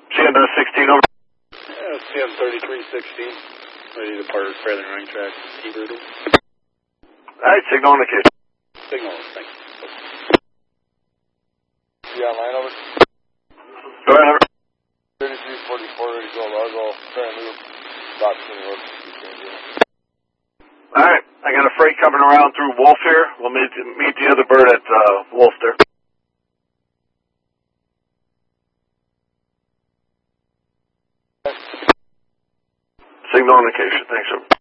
CM 16 over. CM 3316. Ready to depart trailing running track. T-Bird. Alright, signal indication. Signal, thanks. Yeah, line over. Go ahead, over. 3344, ready to go. Largo, turn loop. Stop to the road. Alright, I got a freight coming around through Wolf here. We'll meet the other bird at Wolf there. Signal indication, thanks, sir.